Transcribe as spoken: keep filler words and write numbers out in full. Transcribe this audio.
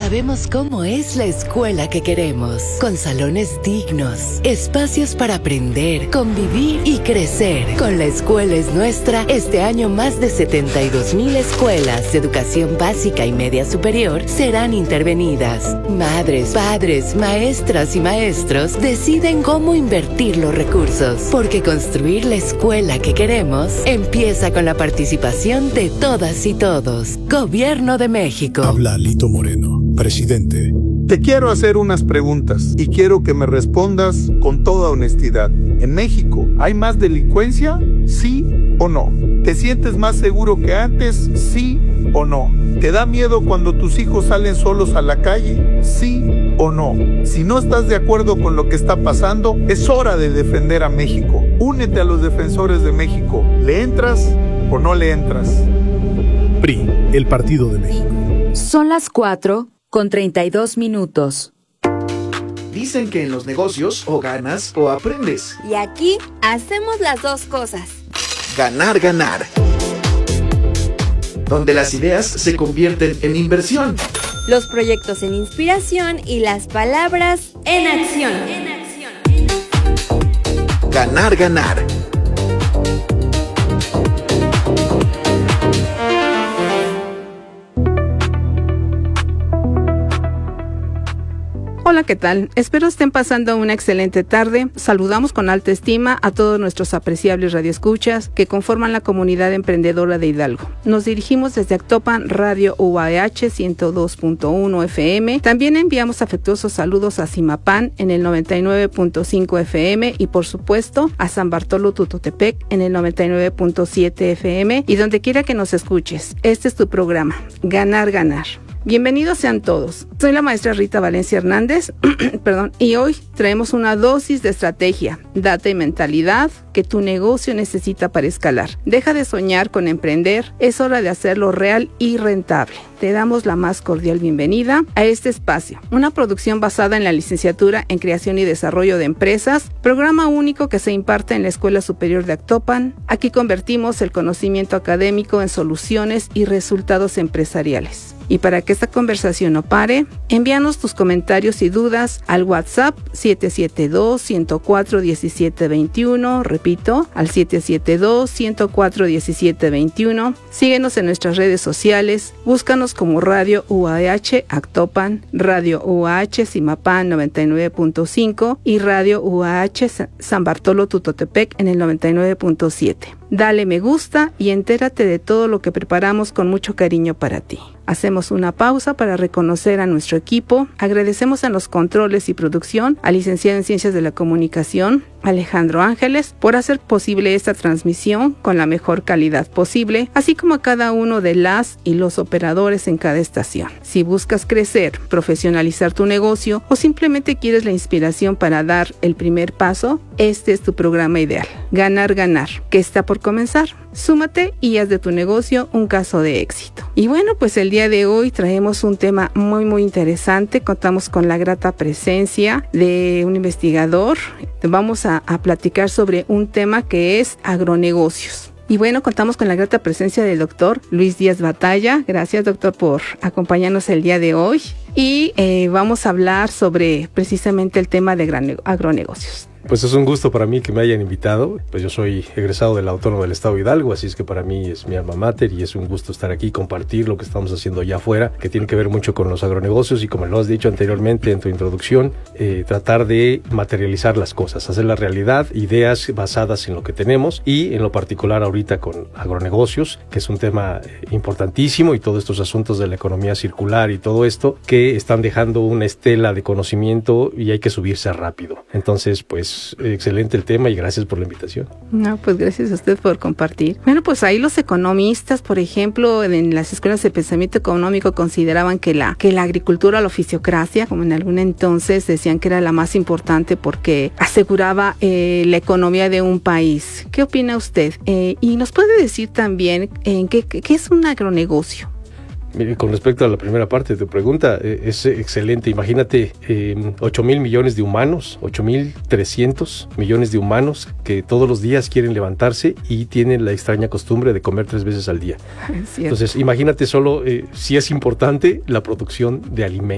sabemos cómo es la escuela que queremos, con salones dignos, espacios para aprender, convivir y crecer. Con La Escuela es Nuestra, este año más de setenta y dos mil escuelas de educación básica y media superior serán intervenidas. Madres, padres, maestras y maestros deciden cómo invertir los recursos, porque construir la escuela que queremos empieza con la participación de todas y todos. Gobierno de México. Habla Alito Moreno, presidente. Te quiero hacer unas preguntas y quiero que me respondas con toda honestidad. ¿En México hay más delincuencia? ¿Sí o no? ¿Te sientes más seguro que antes? ¿Sí o no? ¿Te da miedo cuando tus hijos salen solos a la calle? ¿Sí o no? Si no estás de acuerdo con lo que está pasando, es hora de defender a México. Únete a los defensores de México. ¿Le entras o no le entras? P R I, el Partido de México. Son las cuatro con treinta y dos minutos. Dicen que en los negocios o ganas o aprendes. Y aquí hacemos las dos cosas. Ganar, ganar. Donde las ideas se convierten en inversión. Los proyectos en inspiración y las palabras en acción. En acción. Ganar, ganar. Hola, ¿qué tal? Espero estén pasando una excelente tarde. Saludamos con alta estima a todos nuestros apreciables radioescuchas que conforman la comunidad emprendedora de Hidalgo. Nos dirigimos desde Actopan, Radio U A H ciento dos punto uno F M. También enviamos afectuosos saludos a Zimapán en el noventa y nueve punto cinco F M y por supuesto a San Bartolo Tututepec en el noventa y nueve punto siete F M y donde quiera que nos escuches. Este es tu programa, Ganar, Ganar. Bienvenidos sean todos. Soy la maestra Rita Valencia Hernández, perdón, y hoy traemos una dosis de estrategia, data y mentalidad que tu negocio necesita para escalar. Deja de soñar con emprender, es hora de hacerlo real y rentable. Te damos la más cordial bienvenida a este espacio, una producción basada en la licenciatura en Creación y Desarrollo de Empresas, programa único que se imparte en la Escuela Superior de Actopan. Aquí convertimos el conocimiento académico en soluciones y resultados empresariales. Y para que esta conversación no pare, envíanos tus comentarios y dudas al WhatsApp siete siete dos, uno cero cuatro, uno siete dos uno, repito, al siete siete dos, uno cero cuatro, uno siete dos uno. Síguenos en nuestras redes sociales, búscanos como Radio U A H Actopan, Radio U A H Zimapán noventa y nueve punto cinco y Radio U A H San Bartolo Tututepec en el noventa y nueve punto siete. Dale me gusta y entérate de todo lo que preparamos con mucho cariño para ti. Hacemos una pausa para reconocer a nuestro equipo. Agradecemos en los controles y producción al licenciado en Ciencias de la Comunicación, Alejandro Ángeles, por hacer posible esta transmisión con la mejor calidad posible, así como a cada uno de las y los operadores en cada estación. Si buscas crecer, profesionalizar tu negocio o simplemente quieres la inspiración para dar el primer paso, este es tu programa ideal. Ganar, ganar, que está por comenzar. Súmate y haz de tu negocio un caso de éxito. Y bueno, pues el día de hoy traemos un tema muy muy interesante. Contamos con la grata presencia de un investigador. Vamos a, a platicar sobre un tema que es agronegocios. Y bueno, contamos con la grata presencia del doctor Luis Díaz Batalla. Gracias, doctor, por acompañarnos el día de hoy. Y eh, vamos a hablar sobre precisamente el tema de agronegocios. Pues es un gusto para mí que me hayan invitado. Pues yo soy egresado del Autónomo del Estado de Hidalgo, así es que para mí es mi alma mater y es un gusto estar aquí y compartir lo que estamos haciendo allá afuera, que tiene que ver mucho con los agronegocios y, como lo has dicho anteriormente en tu introducción, eh, tratar de materializar las cosas, hacer la realidad, ideas basadas en lo que tenemos y en lo particular ahorita con agronegocios, que es un tema importantísimo, y todos estos asuntos de la economía circular y todo esto que están dejando una estela de conocimiento y hay que subirse rápido. Entonces, pues excelente el tema y gracias por la invitación. No, pues gracias a usted por compartir. Bueno, pues ahí los economistas, por ejemplo, en las escuelas de pensamiento económico consideraban que la que la agricultura, la oficiocracia, como en algún entonces decían que era la más importante porque aseguraba eh, la economía de un país. ¿Qué opina usted? Eh, y nos puede decir también en qué, qué es un agronegocio. Mire, con respecto a la primera parte de tu pregunta, eh, es excelente. Imagínate eh, ocho mil millones de humanos, ocho mil trescientos millones de humanos que todos los días quieren levantarse y tienen la extraña costumbre de comer tres veces al día. Entonces, imagínate solo eh, si es importante la producción de alimentos.